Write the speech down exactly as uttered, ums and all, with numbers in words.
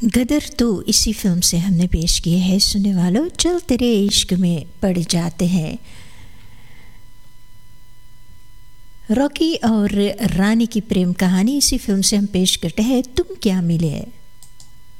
गदर तो इसी फिल्म से हमने पेश किए हैं। सुनने वालों, चल तेरे इश्क में पड़ जाते हैं। रॉकी और रानी की प्रेम कहानी इसी फिल्म से हम पेश करते हैं तुम क्या मिले।